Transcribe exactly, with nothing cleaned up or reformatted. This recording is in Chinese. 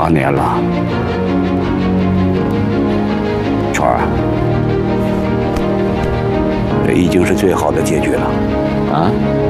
八年了，川儿，这已经是最好的结局了，啊。